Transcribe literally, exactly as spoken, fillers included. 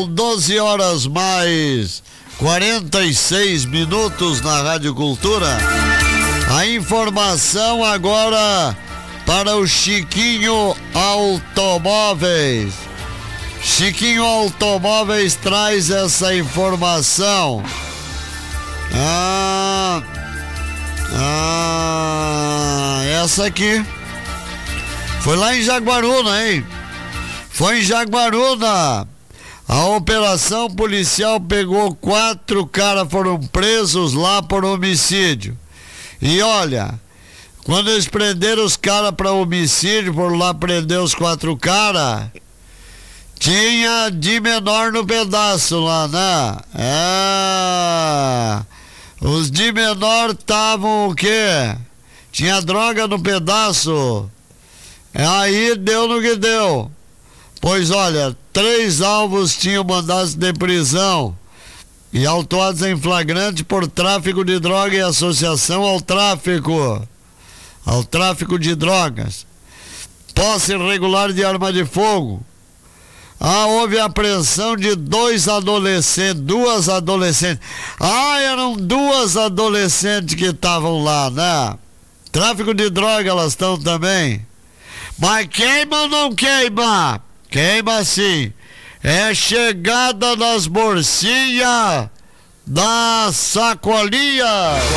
São doze horas mais quarenta e seis minutos na Rádio Cultura. A informação agora para o Chiquinho Automóveis. Chiquinho Automóveis traz essa informação. Ah, ah, essa aqui foi lá em Jaguaruna, hein? Foi em Jaguaruna. A operação policial pegou quatro caras, foram presos lá por homicídio. E olha, quando eles prenderam os caras para homicídio, foram lá prender os quatro caras, tinha de menor no pedaço lá, né? É. Os de menor estavam o quê? Tinha droga no pedaço. Aí deu no que deu. Pois olha, três alvos tinham mandado de prisão e autuados em flagrante por tráfico de droga e associação ao tráfico, ao tráfico de drogas, posse irregular de arma de fogo. Ah, houve apreensão de dois adolescentes, duas adolescentes. Ah, eram duas adolescentes que estavam lá, né? Tráfico de droga elas estão também. Mas queima ou não queima? Queima sim. É chegada nas bolsinhas, das sacolinhas.